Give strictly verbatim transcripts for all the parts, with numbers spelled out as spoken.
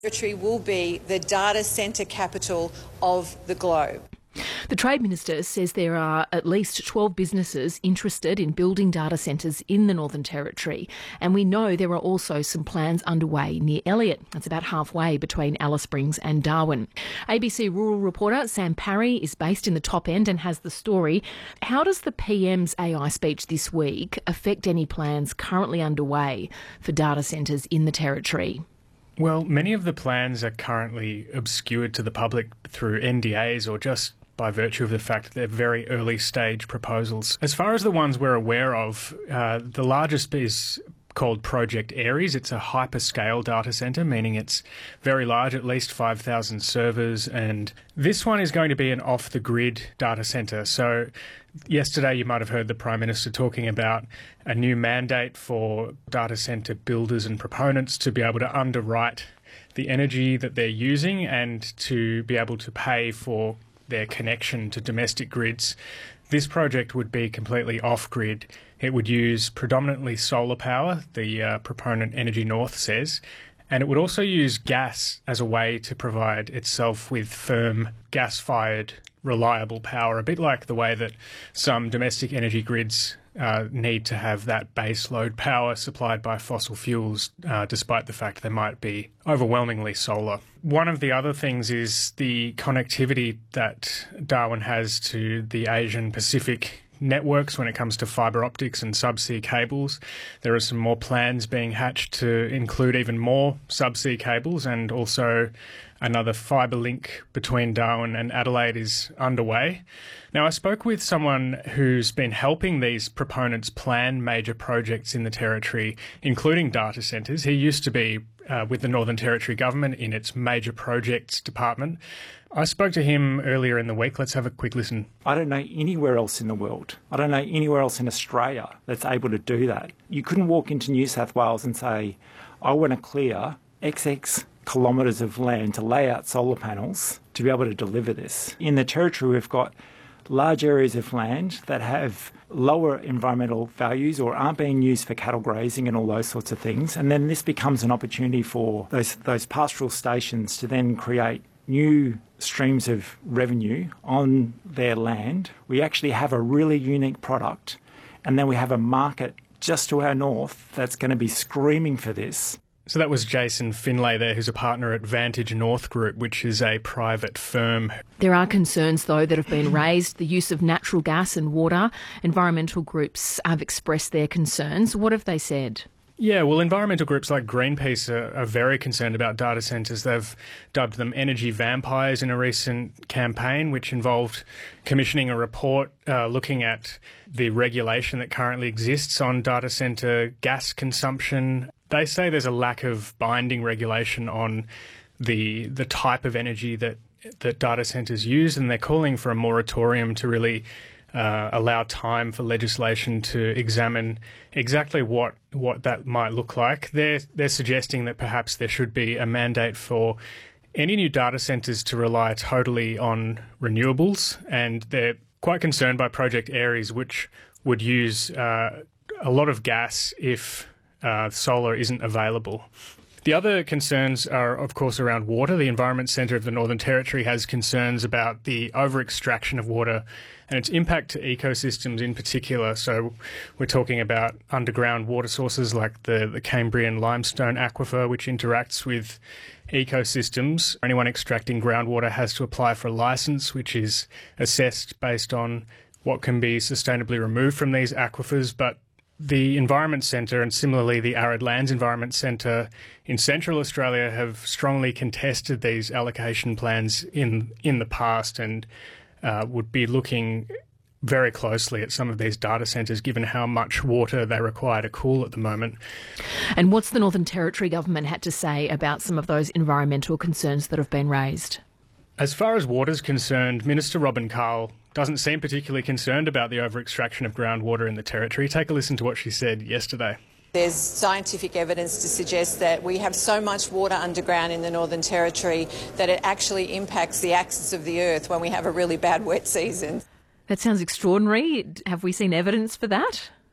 Territory will be the data centre capital of the globe. The Trade Minister says there are at least twelve businesses interested in building data centres in the Northern Territory, and we know there are also some plans underway near Elliot. That's about halfway between Alice Springs and Darwin. A B C rural reporter Sam Parry is based in the Top End and has the story. How does the P M's A I speech this week affect any plans currently underway for data centres in the Territory? Well, many of the plans are currently obscured to the public through N D As or just by virtue of the fact that they're very early stage proposals. As far as the ones we're aware of, uh, the largest is called Project Aries. It's a hyperscale data centre, meaning it's very large, at least five thousand servers. And this one is going to be an off-the-grid data centre. So yesterday you might have heard the Prime Minister talking about a new mandate for data centre builders and proponents to be able to underwrite the energy that they're using and to be able to pay for their connection to domestic grids. This project would be completely off-grid. It would use predominantly solar power, the uh, proponent Energy North says, and it would also use gas as a way to provide itself with firm, gas-fired, reliable power, a bit like the way that some domestic energy grids uh, need to have that base load power supplied by fossil fuels, uh, despite the fact they might be overwhelmingly solar. One of the other things is the connectivity that Darwin has to the Asian Pacific networks when it comes to fibre optics and subsea cables. There are some more plans being hatched to include even more subsea cables, and also another fibre link between Darwin and Adelaide is underway. Now, I spoke with someone who's been helping these proponents plan major projects in the Territory, including data centres. He used to be uh, with the Northern Territory Government in its major projects department. I spoke to him earlier in the week. Let's have a quick listen. I don't know anywhere else in the world. I don't know anywhere else in Australia that's able to do that. You couldn't walk into New South Wales and say, I want to clear X X kilometres of land to lay out solar panels to be able to deliver this. In the Territory, we've got large areas of land that have lower environmental values or aren't being used for cattle grazing and all those sorts of things. And then this becomes an opportunity for those, those pastoral stations to then create new streams of revenue on their land. We actually have a really unique product, and then we have a market just to our north that's going to be screaming for this. So that was Jason Finlay there, who's a partner at Vantage North Group, which is a private firm. There are concerns, though, that have been raised. The use of natural gas and water. Environmental groups have expressed their concerns. What have they said? Yeah, well, environmental groups like Greenpeace are, are very concerned about data centres. They've dubbed them energy vampires in a recent campaign, which involved commissioning a report uh, looking at the regulation that currently exists on data centre gas consumption. They say there's a lack of binding regulation on the the type of energy that, that data centres use, and they're calling for a moratorium to really Uh, allow time for legislation to examine exactly what what that might look like. They're they're suggesting that perhaps there should be a mandate for any new data centres to rely totally on renewables, and they're quite concerned by Project Aries, which would use uh, a lot of gas if uh, solar isn't available. The other concerns are, of course, around water. The Environment Centre of the Northern Territory has concerns about the over-extraction of water and its impact to ecosystems in particular. So we're talking about underground water sources like the, the Cambrian limestone aquifer, which interacts with ecosystems. Anyone extracting groundwater has to apply for a licence, which is assessed based on what can be sustainably removed from these aquifers. But the Environment Centre and similarly the Arid Lands Environment Centre in Central Australia have strongly contested these allocation plans in in the past, and uh, would be looking very closely at some of these data centres given how much water they require to cool at the moment. And what's the Northern Territory government had to say about some of those environmental concerns that have been raised? As far as water's concerned, Minister Robin Carl doesn't seem particularly concerned about the over-extraction of groundwater in the Territory. Take a listen to what she said yesterday. There's scientific evidence to suggest that we have so much water underground in the Northern Territory that it actually impacts the axis of the earth when we have a really bad wet season. That sounds extraordinary. Have we seen evidence for that?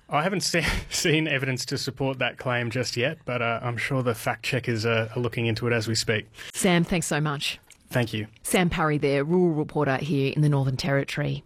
I haven't see, seen evidence to support that claim just yet, but uh, I'm sure the fact checkers are, are looking into it as we speak. Sam, thanks so much. Thank you. Sam Parry there, rural reporter here in the Northern Territory.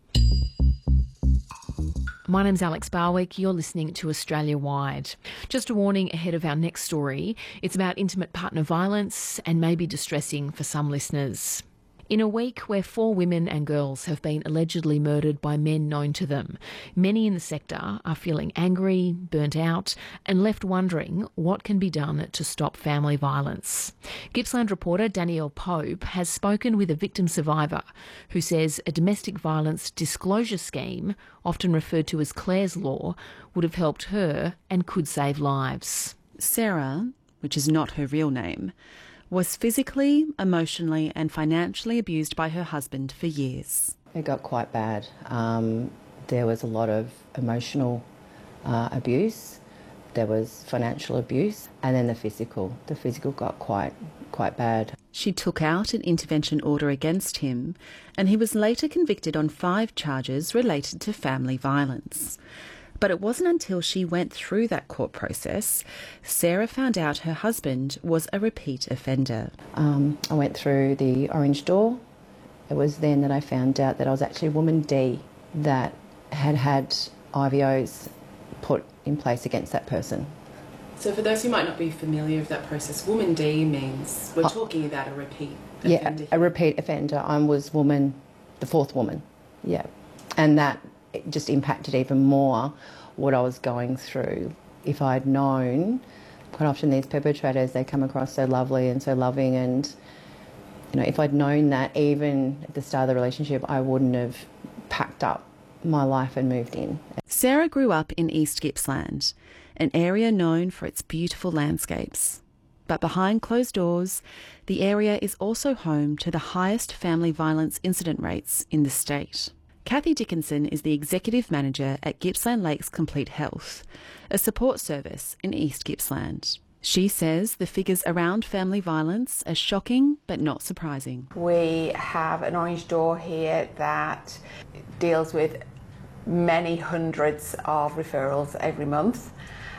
My name's Alex Barwick. You're listening to Australia Wide. Just a warning ahead of our next story. It's about intimate partner violence and may be distressing for some listeners. In a week where four women and girls have been allegedly murdered by men known to them, many in the sector are feeling angry, burnt out, and left wondering what can be done to stop family violence. Gippsland reporter Danielle Pope has spoken with a victim survivor who says a domestic violence disclosure scheme, often referred to as Clare's Law, would have helped her and could save lives. Sarah, which is not her real name, was physically, emotionally and financially abused by her husband for years. It got quite bad. Um, there was a lot of emotional uh, abuse, there was financial abuse, and then the physical. The physical got quite, quite bad. She took out an intervention order against him, and he was later convicted on five charges related to family violence. But it wasn't until she went through that court process, Sarah found out her husband was a repeat offender. Um, I went through the orange door. It was then that I found out that I was actually woman D that had had I V Os put in place against that person. So for those who might not be familiar with that process, woman D means we're talking about a repeat offender. Yeah, a repeat offender. I was woman, the fourth woman, yeah. And that it just impacted even more what I was going through. If I'd known, quite often these perpetrators, they come across so lovely and so loving, and you know, if I'd known that even at the start of the relationship, I wouldn't have packed up my life and moved in. Sarah grew up in East Gippsland, an area known for its beautiful landscapes. But behind closed doors, the area is also home to the highest family violence incident rates in the state. Kathy Dickinson is the Executive Manager at Gippsland Lakes Complete Health, a support service in East Gippsland. She says the figures around family violence are shocking but not surprising. We have an orange door here that deals with many hundreds of referrals every month,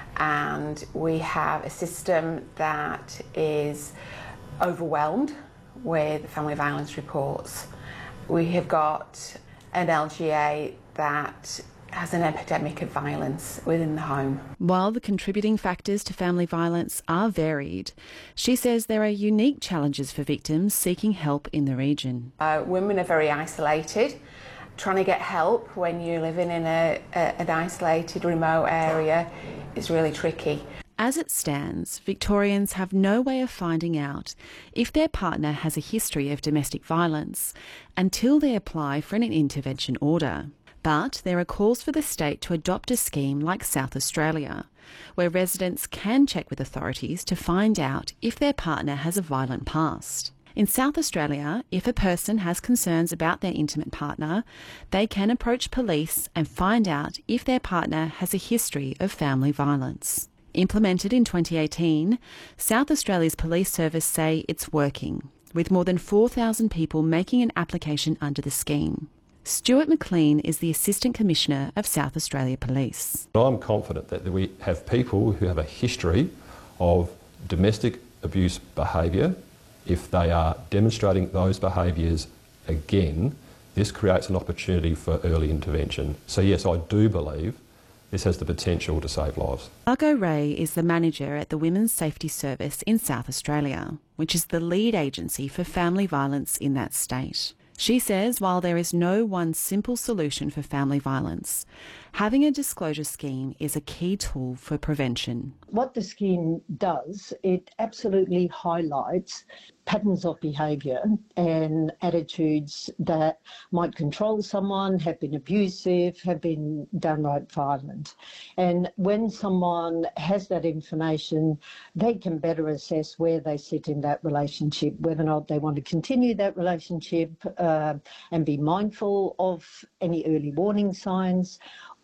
and we have a system that is overwhelmed with family violence reports. We have got an L G A that has an epidemic of violence within the home. While the contributing factors to family violence are varied, she says there are unique challenges for victims seeking help in the region. Uh, women are very isolated. Trying to get help when you're living in a, a, an isolated, remote area is really tricky. As it stands, Victorians have no way of finding out if their partner has a history of domestic violence until they apply for an intervention order. But there are calls for the state to adopt a scheme like South Australia, where residents can check with authorities to find out if their partner has a violent past. In South Australia, if a person has concerns about their intimate partner, they can approach police and find out if their partner has a history of family violence. Implemented in twenty eighteen, South Australia's police service say it's working, with more than four thousand people making an application under the scheme. Stuart McLean is the Assistant Commissioner of South Australia Police. I'm confident that we have people who have a history of domestic abuse behaviour. If they are demonstrating those behaviours again, this creates an opportunity for early intervention. So yes, I do believe this has the potential to save lives. Margot Ray is the manager at the Women's Safety Service in South Australia, which is the lead agency for family violence in that state. She says while there is no one simple solution for family violence, having a disclosure scheme is a key tool for prevention. What the scheme does, it absolutely highlights patterns of behaviour and attitudes that might control someone, have been abusive, have been downright violent. And when someone has that information, they can better assess where they sit in that relationship, whether or not they want to continue that relationship uh, and be mindful of any early warning signs,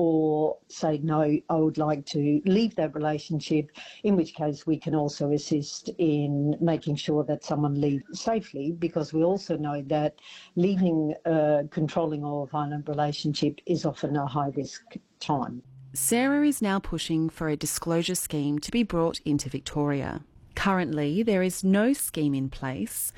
or say, no, I would like to leave that relationship, in which case we can also assist in making sure that someone leaves safely, because we also know that leaving a controlling or violent relationship is often a high-risk time. Sarah is now pushing for a disclosure scheme to be brought into Victoria. Currently, there is no scheme in place,